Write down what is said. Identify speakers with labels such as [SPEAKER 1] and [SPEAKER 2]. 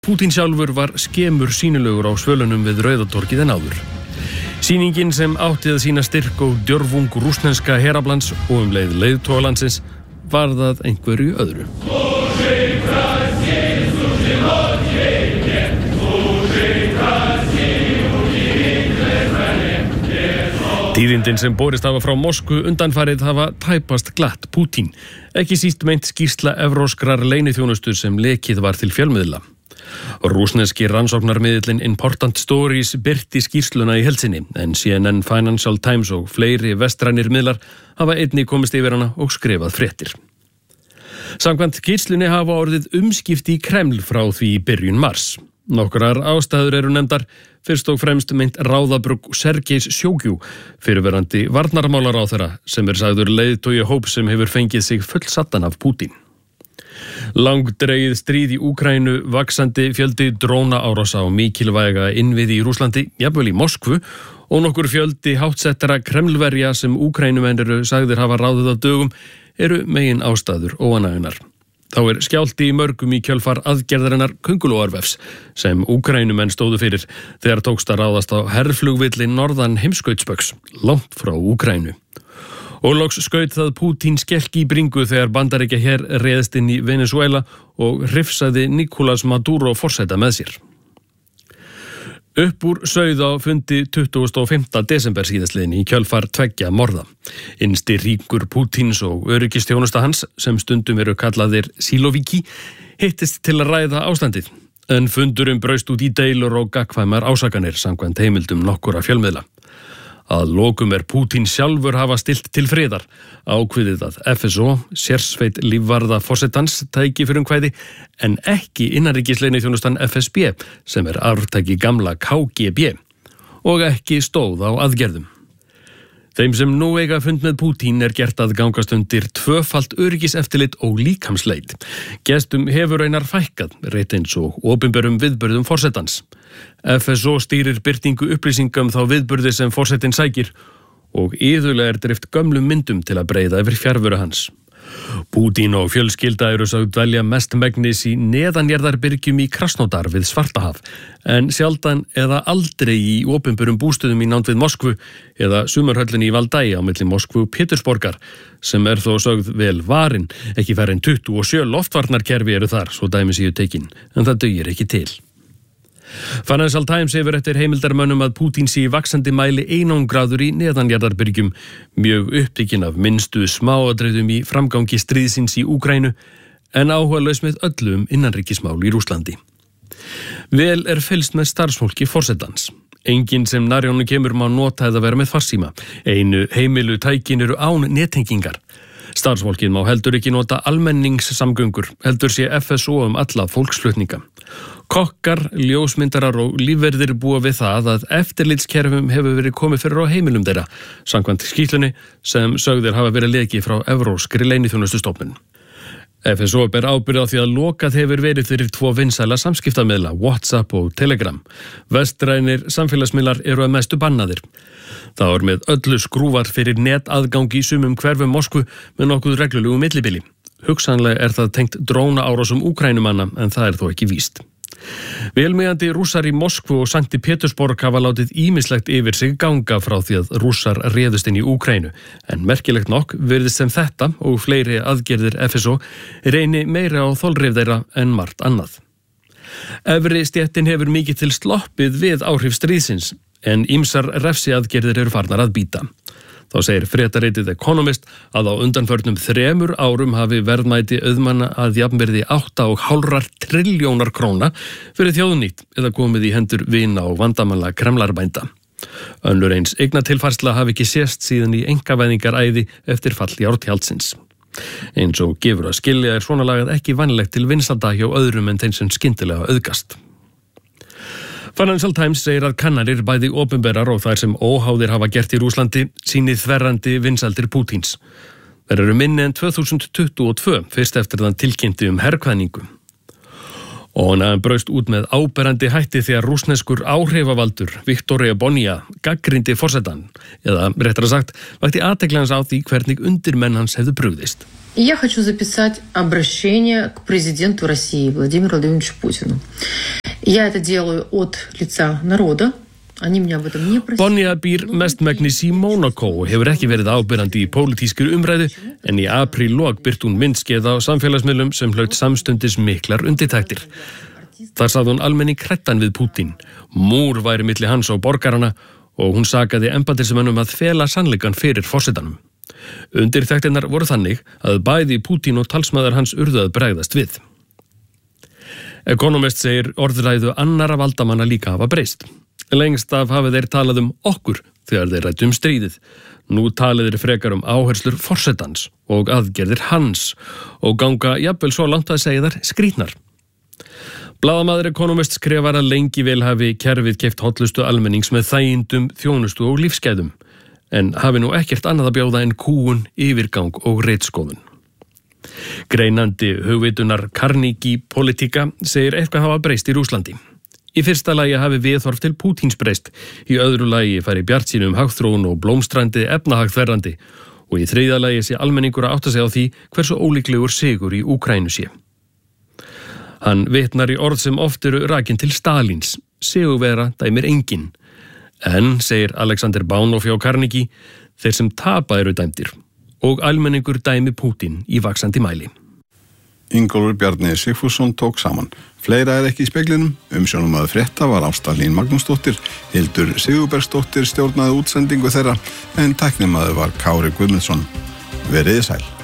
[SPEAKER 1] Pútín sjálfur var skemur sýnilegur á svölunum við Rauðatorgið en áður. Sýningin sem átti að sýna styrk og djörfung rússneska heraflans og leið leiðtogalandsins var það einhverju öðru. Tíðindin sem borist hafa frá Moskvu undanfarið hafa tæpast glatt Pútín, ekki síst meint skýrsla evróskrar leyniþjónustu sem lekið var til fjölmiðla. Rússneski rannsóknarmiðillinn Important Stories birti skýrsluna í heild sinni, en CNN, Financial Times og fleiri vestrænir miðlar hafa einnig komist yfir hana og skrifað fréttir. Samkvæmt skýrslunni hafa orðið umskipti í Kreml frá því í byrjun mars. Nokkrar ástæður eru nefndar, fyrst og fremst meint ráðabrugg Sergejs Sjógjú, fyrrverandi varnarmálaráðherra, sem sagður leiðtogi hóps sem hefur fengið sig fullsaddan af Pútín. Langdregið stríð í Úkraínu, vaxandi fjöldi drónaárása og mikilvæga innviði í Rússlandi, jafnvel í Moskvu, og nokkur fjöldi háttsettara Kremlverja sem Úkraínumenn eru sagðir hafa ráðið á dögum eru megin ástæður óánægjunar. Þá skjálfti í mörgum í kjölfar aðgerðarinnar Köngulóarvefs sem Úkraínumenn stóðu fyrir þegar tókst að ráðast á herflugvilli norðan heimskautsbaugs, langt frá Úkraínu. Og loks skaut það Pútín skelk í bringu þegar Bandaríkjaher réðst inn í Venezuela og hrifsaði Nicolás Maduro forseta með sér. Upp úr sauð á fundi 25. desember síðastliðinn í kjölfar 2 morða. Innsti ríkur Pútíns og öryggistjónusta hans, sem stundum eru kallaðir Siloviki, hittist til að ræða ástandið, en fundurinn braust út í deilur og gagnkvæmar ásakanir samkvæmt heimildum nokkurra fjölmiðla. Að lokum Pútín sjálfur hafa stillt til friðar, ákveðið að FSO, sérsveit lífvarða forsetans, tæki fyrir kvæði, en ekki innanríkisleyniþjónustan FSB, sem arftaki gamla KGB, og ekki stóð á aðgerðum. Þeim sem nú eiga fund með Pútín gert að gangast undir 2-falt öryggiseftirlit og líkamsleit. Gestum hefur einar fækkað, rétt eins og opinberum viðburðum forsetans. FSO stýrir birtingu upplýsingum þá viðburði sem forsetinn sækir og iðulega drift gömlum myndum til að breiða yfir fjarveru hans. Pútín og fjölskylda eru sögð dvelja mestmegnis í neðanjarðarbyrgjum í Krasnodar við Svartahaf, en sjaldan eða aldrei í opinberum bústöðum í nánd við Moskvu eða sumarhöllinni í Valdai á milli Moskvu og Pétursborgar, sem þó sögð vel varin, ekki færri en 27 loftvarnarkerfi eru þar, svo dæmi séu tekin, en það dugir ekki til. Financial Times hefur eftir heimildarmönnum að Pútín sé í vaxandi mæli einangraður í neðanjarðarbyrgjum, mjög upptekinn af minnstu smáatriðum í framgangi stríðsins í Úkraínu, en áhugalaus með öllum innanríkismál í Rússlandi. Vel fylgst með starfsfólki forsetans. Enginn sem nærri honum kemur má nota eða vera með farsíma. Einu heimilu tækin eru án nettengingar. Starfsfólkið má heldur ekki nota almenningssamgöngur, heldur sé FSO alla fólksflutninga. Kokkar, ljósmyndarar og lífverðir búa við það að eftirlitskerfum hefur verið komið fyrir á heimilum þeirra, samkvæmt skýrslunni sem sögðir hafa verið lekið frá evróskri leyniþjónustustofnun. FSO ber ábyrgð á því að lokað hefur verið fyrir 2 vinsæla samskiptamiðla, WhatsApp og Telegram. Vestrænir samfélagsmiðlar eru að mestu bannaðir. Það með öllu skrúfar fyrir netaðgangi í sumum hverfum Moskvu með nokkuð reglulegu millibili. Hugsanlega það tengt drónaárásum Úkraínumanna, en það þó ekki víst. Velmegandi Rússar í Moskvu og Sankti Pétursborg hafa látið ýmislegt yfir sig ganga frá því að Rússar réðust inn í Úkraínu, en merkilegt nokk virðist sem þetta og fleiri aðgerðir FSO reyni meira á þolrif þeirra en margt annað. Efri stéttin hefur mikið til sloppið við áhrif stríðsins, en ýmsar refsiaðgerðir eru farnar að bíta. Þá segir fréttaritið Economist að á undanförnum 3 árum hafi verðmæti auðmanna að jafnvirði 8,5 trilljónar króna fyrir þjóðnýtt eða komið í hendur vina og vandamanna kremlarbænda. Önnur eins eignatilfærsla hafi ekki sést síðan í einkavæðingaræði eftir fall járntjaldsins. Eins og gefur að skilja svona lagað ekki vanlegt til vinsælda hjá öðrum en þeim sem skyndilega auðgast. Financial Times segir að kannanir bæði opinberar og þær sem óháðir hafa gert í Rússlandi sýni þverrandi vinsældir Pútíns. Þær eru minni en 2022, fyrst eftir þann tilkynnti herkvæðningu. Og hann braust út með áberandi hætti þegar rússneskur áhrifavaldur Viktor Yablonka gagnrýndi forsetann, eða réttara sagt, vakti athygli hans á því hvernig undirmenn hans hefðu brugðist.
[SPEAKER 2] Я хочу записать обращение к президенту России Владимиру Владимировичу Путину. Я это делаю от лица народа.
[SPEAKER 1] Bonja býr mestmegnis í Mónakó og hefur ekki verið ábyrjandi í pólitískri umræðu en í apríllok birt hún myndskeið á samfélagsmiðlum sem hlaut samstundis miklar undirtektir. Þar sagði hún almenning hræddan við Pútín. Múr væri milli hans og borgarana og hún sakaði embættismönnum að fela sannleikann fyrir forsetanum. Undirtektirnar voru þannig að bæði Pútín og talsmaður hans urðu að bregðast við. Economist segir orðræðu annarra valdamanna líka hafa breyst. Lengst af hafi þeir talað okkur þegar þeir ræddu stríðið. Nú talið þeir frekar áherslur forsetans og aðgerðir hans og ganga jafnvel svo langt að segja þær skrýtnar. Blaðamaður Economist skrifar að lengi vel hafi kerfið keypt hollustu almennings með þægindum, þjónustu og lífsgæðum en hafi nú ekkert annað að bjóða en kúgun, yfirgang og ritskoðun. Greinandi hugvitunar Carnegie Politica segir eitthvað hafa breyst í Rússlandi. Í fyrsta lagi hafi viðhorf til Pútíns breyst, í öðru lagi fari bjartsýni hagþróun og blómstrandi efnahag-þverrandi og í þriðja lagi sé almenningur að átta sig á því hversu ólíklegur sigur í Úkraínu sé. Hann vitnar í orð sem oft eru rakin til Stalins, sigurvera dæmir enginn. En, segir Alexander Baunov hjá Carnegie, þeir sem tapa eru dæmdir og almenningur dæmi Pútín í vaxandi mæli.
[SPEAKER 3] Ingólfur Bjarni Sigfússon tók saman. Fleira ekki í speglinum. Umsjónarmaður frétta var Ásta Hlín Magnúsdóttir. Hildur Sigurbergsdóttir stjórnaði útsendingu þeirra en tæknimaður var Kári Guðmundsson. Veriði sæl.